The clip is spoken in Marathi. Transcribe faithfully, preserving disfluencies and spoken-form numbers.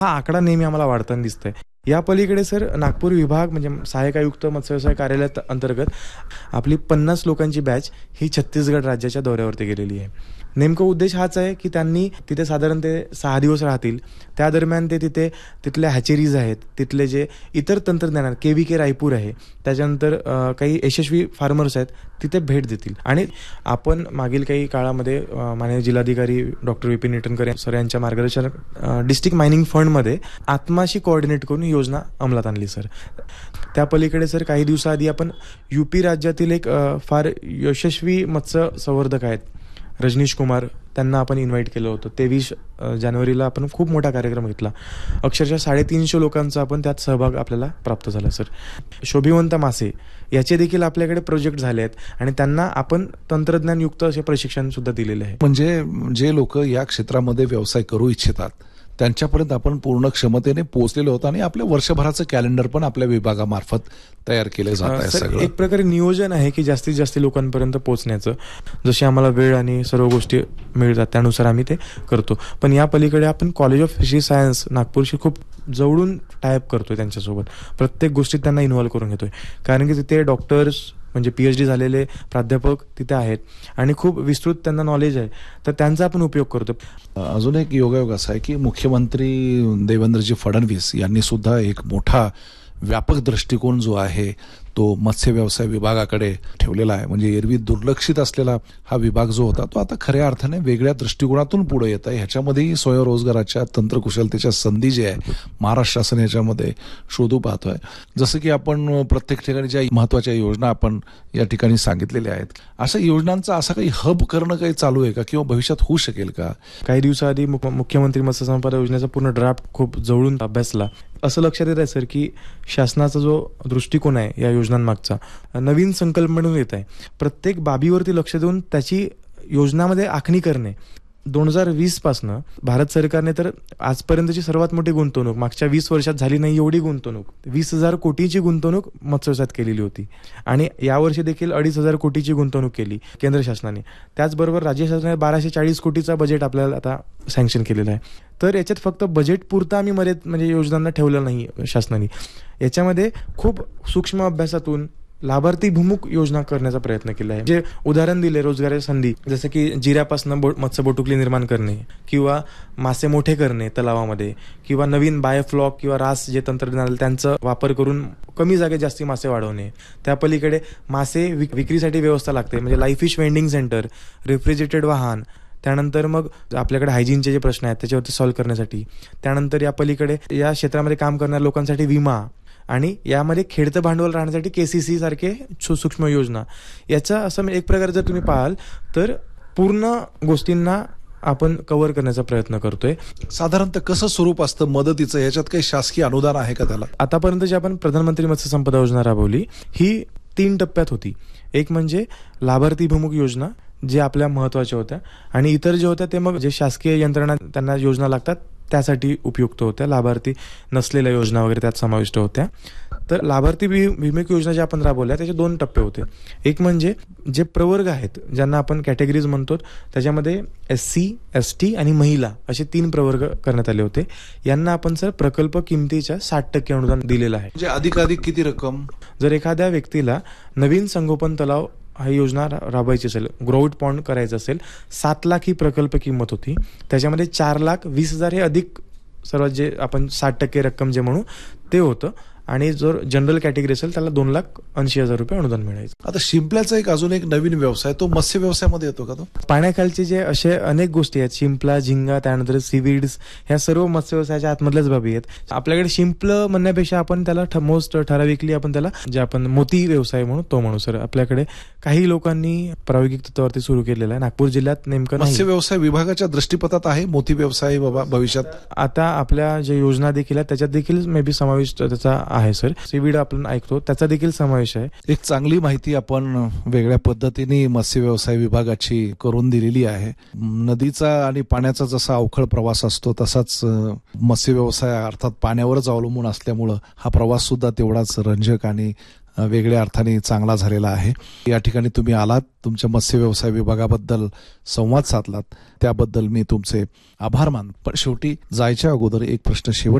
हा आकडा नेहमी आम्हाला वाढताना दिसतोय. या पलीकडे सर नागपूर विभाग म्हणजे सहाय्यक आयुक्त मत्स्य व्यवसाय कार्यालय अंतर्गत आपली पन्नास लोकांची बॅच ही छत्तीसगड राज्याच्या दौऱ्यावरती गेलेली आहे. नेमका उद्देश हाच आहे की त्यांनी तिथे साधारण ते सहा दिवस राहतील. त्या दरम्यान ते तिथे तिथल्या हॅचेरीज आहेत, तिथले जे इतर तंत्रज्ञान के व्ही के रायपूर आहे, त्याच्यानंतर काही यशस्वी फार्मर्स आहेत, तिथे भेट देतील. आणि आपण मागील काही काळामध्ये माननीय जिल्हाधिकारी डॉक्टर विपिन ईटनकर सर यांच्या मार्गदर्शन डिस्ट्रिक्ट मायनिंग फंडमध्ये आत्माशी कोऑर्डिनेट करून योजना अंमलात आणली सर. त्या पलीकडे सर काही दिवसाआधी आपण युपी राज्यातील एक फार यशस्वी मत्स्य संवर्धक आहेत रजनीश कुमार, त्यांना आपण इन्व्हाइट केलं होतं. तेवीस जानेवारीला आपण खूप मोठा कार्यक्रम घेतला. अक्षरशः साडेतीनशे लोकांचा आपण त्यात सहभाग आपल्याला प्राप्त झाला सर. शोभिवंत मासे याचे देखील आपल्याकडे प्रोजेक्ट झाले आहेत आणि त्यांना आपण तंत्रज्ञानयुक्त असे प्रशिक्षण सुद्धा दिलेले आहे. म्हणजे जे लोक या क्षेत्रामध्ये व्यवसाय करू इच्छितात त्यांच्यापर्यंत आपण पूर्ण क्षमतेने पोहोचलेलो होतो आणि आपल्या वर्षभराचं कॅलेंडर पण आपल्या विभागामार्फत तयार केलं जात आहे. सगळं एक प्रकारे नियोजन आहे की जास्तीत जास्त लोकांपर्यंत पोहोचण्याचं. जशी आम्हाला वेळ आणि सर्व गोष्टी मिळतात त्यानुसार आम्ही ते करतो. पण या पलीकडे आपण कॉलेज ऑफ फिशरी सायन्स नागपूरशी खूप जवळून टायअप करतोय. त्यांच्यासोबत प्रत्येक गोष्टीत त्यांना इन्व्हॉल्व्ह करून घेतोय, कारण की तिथे डॉक्टर्स म्हणजे पीएचडी झालेले प्राध्यापक तिथे आहेत आणि खूप विस्तृत त्यांना नॉलेज आहे, तर त्यांचा आपण उपयोग करतो. अजून एक योगायोग असा आहे की मुख्यमंत्री देवेंद्रजी फडणवीस यांनी सुद्धा एक मोठा व्यापक दृष्टिकोन जो आहे तो मत्स्य व्यवसाय विभागाकडे ठेवलेला आहे. म्हणजे एरवी दुर्लक्षित असलेला हा विभाग जो होता तो आता खऱ्या अर्थाने वेगळ्या दृष्टिकोनातून पुढे येत आहे. ह्याच्यामध्येही स्वयंरोजगाराच्या तंत्रकुशलतेच्या संधी जे आहे महाराष्ट्र शासन याच्यामध्ये शोधू पाहतोय. जसं की आपण प्रत्येक ठिकाणी ज्या महत्वाच्या योजना आपण या ठिकाणी सांगितलेल्या आहेत, अशा योजनांचा असा काही हब करणं काही चालू आहे का किंवा भविष्यात होऊ शकेल का? काही दिवसाआधी मुख्यमंत्री मत्स्य संपदा योजनेचा पूर्ण ड्राफ्ट खूप जवळून अभ्यासला. असं लक्षात येत आहे सर की शासनाचा जो दृष्टिकोन आहे या योजनांमागचा नवीन संकल्पनेतून येत आहे. प्रत्येक बाबीवरती लक्ष देऊन त्याची योजनामध्ये आखणी करणे. दोन हजार वीस पासनं भारत सरकारने तर आजपर्यंतची सर्वात मोठी गुंतवणूक मागच्या वीस वर्षात झाली नाही एवढी गुंतवणूक वीस हजार कोटीची गुंतवणूक मत्स्यव्यवसायात केलेली होती आणि यावर्षी देखील अडीच हजार कोटीची गुंतवणूक केली केंद्र शासनाने. त्याचबरोबर राज्य शासनाने बाराशे चाळीस कोटीचा बजेट आपल्याला आता सँक्शन केलेलं आहे. तर याच्यात फक्त बजेट पुरता आम्ही मर्यादित म्हणजे योजनांना ठेवलं नाही शासनाने. याच्यामध्ये खूप सूक्ष्म अभ्यासातून लाभार्थीभिमुख योजना करण्याचा प्रयत्न केला आहे. जे उदाहरण दिले रोजगाराच्या संधी, जसं की जिऱ्यापासून बो मत्स्य बोटुकली निर्माण करणे किंवा मासे मोठे करणे तलावामध्ये किंवा नवीन बायोफ्लॉक किंवा रास जे तंत्रज्ञान त्यांचा वापर करून कमी जागेत जास्ती मासे वाढवणे. त्या पलीकडे मासे विक विक्रीसाठी व्यवस्था लागते म्हणजे live fish vending centre, refrigerated वाहन, त्यानंतर मग आपल्याकडे हायजीनचे जे प्रश्न आहेत त्याच्यावरती सॉल्व्ह करण्यासाठी, त्यानंतर या पलीकडे या क्षेत्रामध्ये काम करणाऱ्या लोकांसाठी विमा आणि यामध्ये खेळतं भांडवल राहण्यासाठी केसीसी सारखे सूक्ष्म योजना. याचा असं एक प्रकारे जर तुम्ही पाहाल तर पूर्ण गोष्टींना आपण कव्हर करण्याचा प्रयत्न करतोय. साधारणतः कसं स्वरूप असतं मदतीचं, याच्यात काही शासकीय अनुदान आहे का त्याला? आतापर्यंत जी आपण प्रधानमंत्री मत्स्य संपदा योजना राबवली ही तीन टप्प्यात होती. एक म्हणजे लाभार्थीभिमुख योजना जे आपल्या महत्वाच्या होत्या आणि इतर जे होत्या ते मग जे शासकीय यंत्रणा त्यांना योजना लागतात त्यासाठी उपयुक्त होत्या. लाभार्थी नसलेल्या योजना वगैरे त्यात समाविष्ट होत्या. तर लाभार्थी विमुख योजना ज्या आपण राबवल्या त्याचे दोन टप्पे होते. एक म्हणजे जे प्रवर्ग आहेत ज्यांना आपण कॅटेगरीज म्हणतो त्याच्यामध्ये एस सी एस टी आणि महिला असे तीन प्रवर्ग करण्यात आले होते. यांना आपण सर प्रकल्प किमतीच्या साठ टक्के अनुदान दिलेलं आहे. म्हणजे अधिकाधिक किती रक्कम? जर एखाद्या व्यक्तीला नवीन संगोपन तलाव ही योजना राबवायची असेल, ग्रोआउट पॉन्ड करायचं असेल, सात लाख ही प्रकल्प किंमत होती. त्याच्यामध्ये चार लाख वीस हजार हे अधिक सर्वात जे आपण साठ टक्के रक्कम जे म्हणू ते होतं आणि जर जनरल कॅटेगरी असेल त्याला दोन लाख ऐंशी हजार रुपये अनुदान मिळायचं. आता शिंपल्याचा एक अजून एक नवीन व्यवसाय तो मत्स्य व्यवसायामध्ये येतो का? तो पाण्याखालचे जे असे अनेक गोष्टी आहेत, शिंपला, झिंगा, त्यानंतर सीवीड्स, ह्या सर्व मत्स्य व्यवसायाच्या आतमधल्याच बाबी आहेत. आपल्याकडे शिंपलं म्हणण्यापेक्षा आपण त्याला मोस्ट ठराविकली आपण त्याला जे आपण मोती व्यवसाय म्हणू तो म्हणू सर. आपल्याकडे काही लोकांनी प्रायोगिक तत्वावरती सुरू केलेला आहे. नागपूर जिल्ह्यात नेमकं मत्स्य व्यवसाय विभागाच्या दृष्टीपथात आहे मोती व्यवसाय बाबा भविष्यात. आता आपल्या जे योजना देखील आहेत त्याच्यात देखील मे बी समाविष्ट त्याचा आहे सर. सीवीड आपण ऐकतो त्याचा देखील समावेश आहे. एक चांगली माहिती आपण वेगळ्या पद्धतीने मत्स्य व्यवसाय विभागाची करून दिलेली आहे. नदीचा आणि पाण्याचा जसा अवखळ प्रवास असतो तसाच मत्स्य व्यवसाय अर्थात पाण्यावरच अवलंबून असल्यामुळं हा प्रवास सुद्धा तेवढाच रंजक आणि अ, वेगळ्या अर्थाने चांगला झालेला आहे. या ठिकाणी तुम्ही आलात, तुमच्या मत्स्य व्यवसाय विभागाबद्दल संवाद साधलात, त्याबद्दल मी तुमचे आभार मानतो. पण शेवटी जायच्या अगोदर एक प्रश्न शेवट